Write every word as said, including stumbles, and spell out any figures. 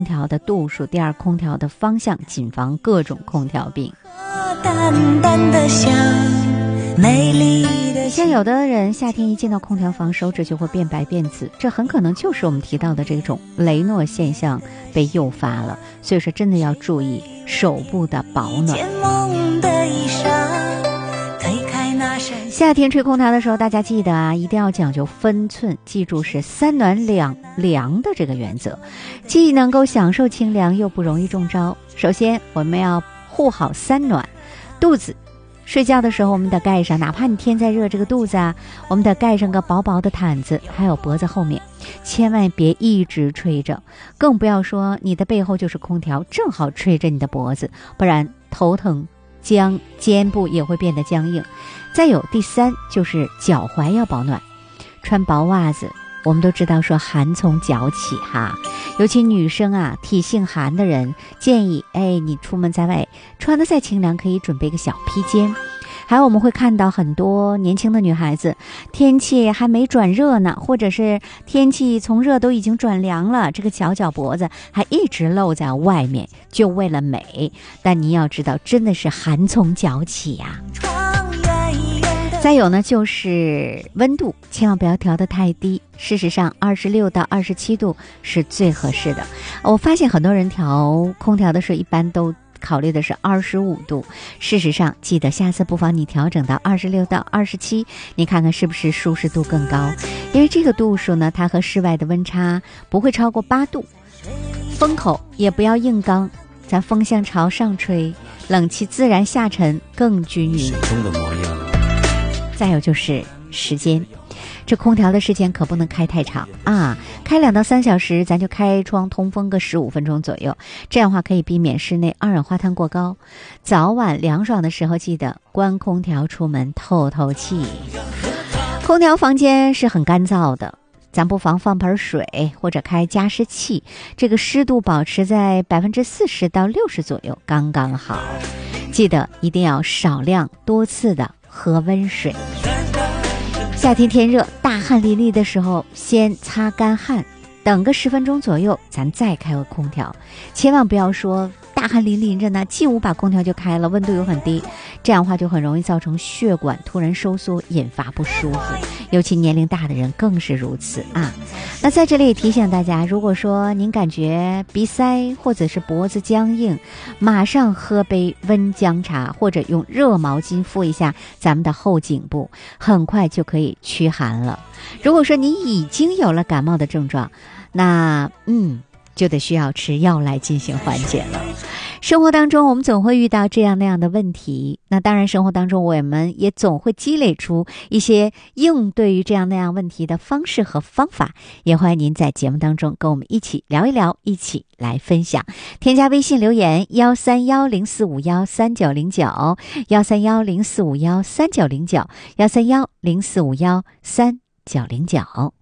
空调的度数，第二空调的方向，谨防各种空调病。 淡淡的香，美丽的像有的人夏天一进到空调房，手指就会变白变紫，这很可能就是我们提到的这种雷诺现象被诱发了。所以说真的要注意手部的保暖。夏天吹空调的时候，大家记得啊，一定要讲究分寸，记住是三暖两凉的这个原则，既能够享受清凉，又不容易中招。首先我们要护好三暖，肚子睡觉的时候我们得盖上，哪怕你天再热，这个肚子啊，我们得盖上个薄薄的毯子，还有脖子后面千万别一直吹着，更不要说你的背后就是空调，正好吹着你的脖子，不然头疼僵，肩部也会变得僵硬。再有第三就是脚踝要保暖，穿薄袜子，我们都知道说寒从脚起哈，尤其女生啊，体性寒的人建议，哎，你出门在外穿得再清凉，可以准备个小披肩。还有我们会看到很多年轻的女孩子，天气还没转热呢，或者是天气从热都已经转凉了，这个小脚脖子还一直露在外面，就为了美。但你要知道，真的是寒从脚起呀、啊。再有呢，就是温度千万不要调得太低，事实上二十六到二十七度是最合适的。我发现很多人调空调的时候一般都考虑的是二十五度，事实上记得下次不妨你调整到二十六到二十七，你看看是不是舒适度更高。因为这个度数呢，它和室外的温差不会超过八度，风口也不要硬刚，咱风向朝上吹，冷气自然下沉更均匀。再有就是时间，这空调的时间可不能开太长啊，开两到三小时，咱就开窗通风个十五分钟左右，这样的话可以避免室内二氧化碳过高。早晚凉爽的时候，记得关空调出门透透气。空调房间是很干燥的，咱不妨放盆水或者开加湿器，这个湿度保持在百分之四十到六十左右，刚刚好。记得一定要少量多次的喝温水。夏天天热，大汗淋漓的时候，先擦干汗，等个十分钟左右，咱再开个空调。千万不要说大汗淋漓着呢，继午把空调就开了，温度又很低，这样的话就很容易造成血管突然收缩，引发不舒服，尤其年龄大的人更是如此啊。那在这里也提醒大家，如果说您感觉鼻塞或者是脖子僵硬，马上喝杯温姜茶，或者用热毛巾敷一下咱们的后颈部，很快就可以驱寒了。如果说你已经有了感冒的症状，那嗯就得需要吃药来进行缓解了。生活当中我们总会遇到这样那样的问题，那当然生活当中我们也总会积累出一些应对于这样那样问题的方式和方法，也欢迎您在节目当中跟我们一起聊一聊，一起来分享。添加微信留言幺三幺零四五幺三九零九幺三幺零四五幺三九零九幺三幺零四五幺三九零九。